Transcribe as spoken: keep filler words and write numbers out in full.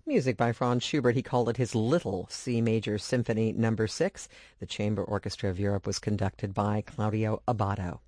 Music by Franz Schubert. He called it his Little C Major Symphony Number Six. The Chamber Orchestra of Europe was conducted by Claudio Abbado.